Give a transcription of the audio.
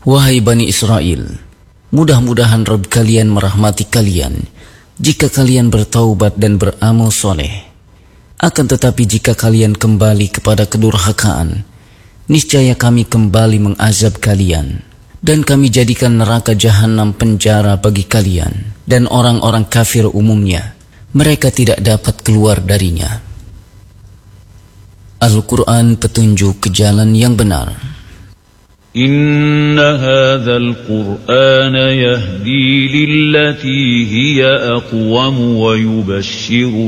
Wahai Bani Israel, mudah-mudahan Rabb kalian merahmati kalian jika kalian bertaubat dan beramal soleh. Akan tetapi jika kalian kembali kepada kedurhakaan, niscaya kami kembali mengazab kalian, dan kami jadikan neraka jahanam penjara bagi kalian, dan orang-orang kafir umumnya, mereka tidak dapat keluar darinya. Al-Quran petunjuk ke jalan yang benar. Inna hadzal Qur'ana yahdi lillati hiya aqwam wa yubashshiru